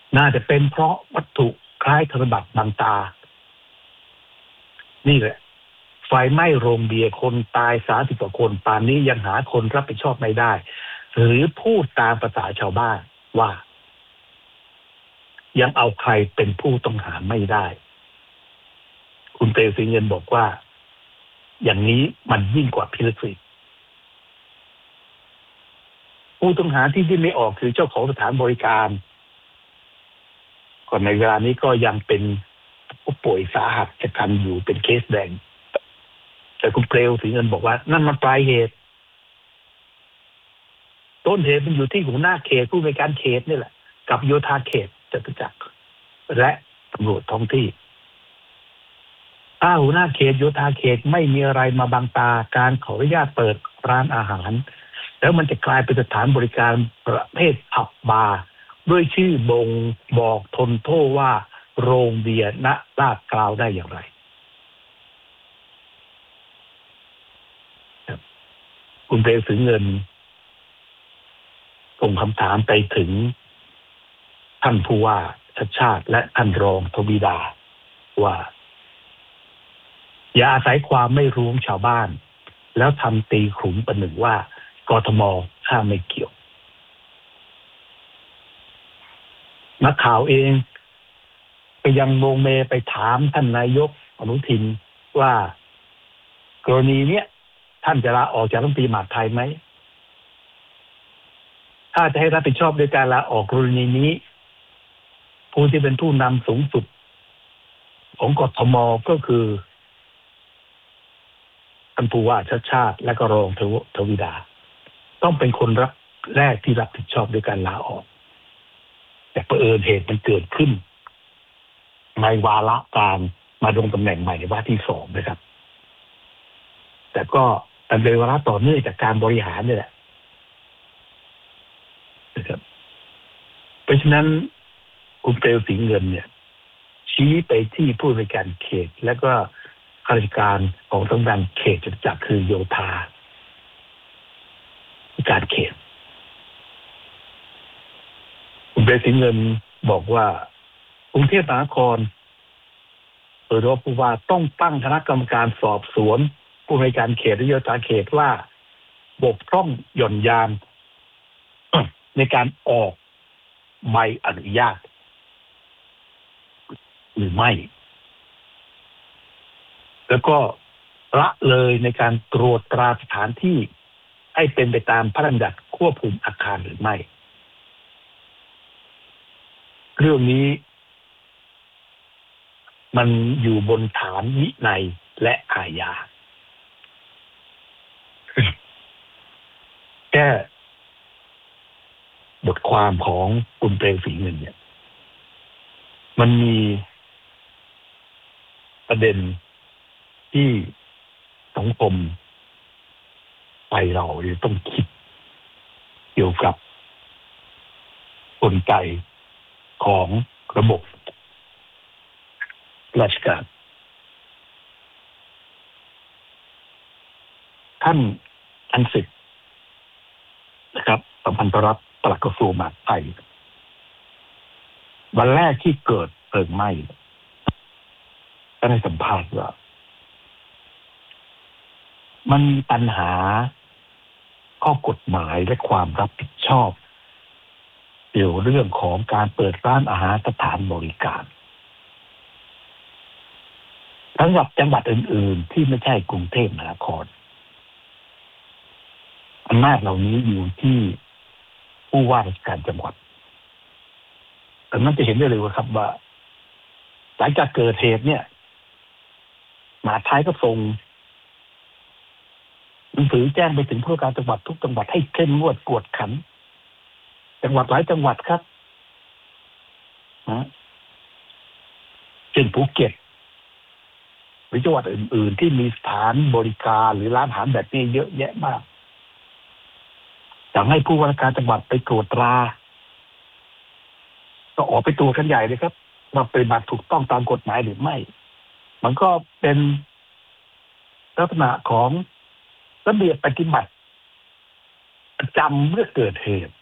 น่าจะเป็นเพราะวัตถุคล้ายธนบัตรบางตานี่แหละไฟไหม้โรงเบียร์คนตาย30 กว่าคนป่านนี้ยังหาคนรับผิดชอบไม่ได้หรือพูดตามภาษาชาวบ้านว่ายังเอาใครเป็นผู้ต้องหาไม่ได้คุณเปรมศรีเงินบอกว่าอย่างนี้มันยิ่งกว่าพิลึกสิผู้ต้องหาที่ไม่ออกคือเจ้าของสถานบริการก่อนในเวลานี้ก็ยังเป็นผู้ป่วยสาหัสชะกันอยู่เป็นเคสแดงแต่คุณเปรมศรีเงินบอกว่านั่นมันปลายเหตุต้นเหตุมันอยู่ที่หัวหน้าเขตผู้ในวยการเขตนี่แหละกับโยธาเขตจตุจักรและตำรวจท้องที่ถ้าหัวหน้าเขตโยธาเขตไม่มีอะไรมาบังตาการขออนุญาตเปิดร้านอาหารแล้วมันจะกลายเป็นสถานบริการประเภทผับบาร์ด้วยชื่อบ่งบอกทนโทษว่าโรงเบียร์ณลาดพร้าวได้อย่างไรคุณเปรมศรีเงินส่งคำถามไปถึงท่านผู้ว่าชัชชาติและท่านรองทวีดาว่าอย่าอาศัยความไม่รู้ของชาวบ้านแล้วทำตีขลุ่มประหนึ่งว่ากทมข้าไม่เกี่ยวนักข่าวเองก็ยังโมเมไปถามท่านนายกอนุทินว่ากรณีเนี้ยท่านจะลาออกจากรัฐมนตรีมหาดไทยไหมถ้าจะให้รับผิดชอบด้วยการลาออกกรณีนี้ผู้ที่เป็นผู้นำสูงสุดของกทมก็คือท่านผู้ว่าชัชชาติและก็รองทวีดาต้องเป็นคนแรกที่รับผิดชอบด้วยการลาออกแต่เผอิญเหตุมันเกิดขึ้นในวาระการมาลงตำแหน่งใหม่ในวาระที่2นะครับแต่ก็เป็นวาระต่อเนื่องจากการบริหารนี่แหละนะครับเพราะฉะนั้นคุณเปลวศรีเงินเนี่ยชี้ไปที่ผู้ในวยการเขตและก็ข้าราชการของสำนักงานเขตจตุจักรคือโยธาการเขตคุณเปลวศรีเงินบอกว่ากรุงเทพมหานครโดยเฉพาะผู้ว่าต้องตั้งคณะกรรมการสอบสวนผู้ในวยการเขตและโยธาเขตว่าบกพร่องหย่อนยานในการออกใบอนุญาตหรือไม่แล้วก็ละเลยในการตรวจตราสถานที่ให้เป็นไปตามพระราชบัญญัติควบคุมอาคารหรือไม่เรื่องนี้มันอยู่บนฐานวินัยและอาญาแค่บทความของคุณเปรมศรีเงินเนี่ยมันมีประเด็นที่สังคมไปเราต้องคิดเกี่ยวกับกลไกของระบบราชการท่านอันสิทธิ์นะครับสัมพันธรัฐปลัดกระทรวงมหาดไทยวันแรกที่เกิดเพลิงไหม้ก็ได้สัมภาษณ์ว่ามันมีปัญหาข้อกฎหมายและความรับผิดชอบเกี่ยวเรื่องของการเปิดร้านอาหารสถานบริการสำหรับจังหวัดอื่นๆที่ไม่ใช่กรุงเทพมหานครอำนาจเหล่านี้อยู่ที่ผู้ว่าราชการจังหวัดแต่นั้นจะเห็นได้เลยว่าครับว่าหลังจากเกิดเหตุเนี่ยมหาดไทยก็ส่งหนังสือแจ้งไปถึงผู้ว่าการจังหวัดทุกจังหวัดให้เข้มงวดกวดขันจังหวัดหลายจังหวัดครับเช่นภูเก็ตหรือจังหวัดอื่นๆที่มีสถานบริการหรือร้านอาหารแบบนี้เยอะแยะมากสั่งให้ผู้ว่าราชการจังหวัดไปตรวจตราก็ออกไปตรวจกันใหญ่เลยครับว่าปฏิบัติถูกต้องตามกฎหมายหรือไม่มันก็เป็นลักษณะของระเบียบปฏิบัติประจำเมื่อเกิดเหตุ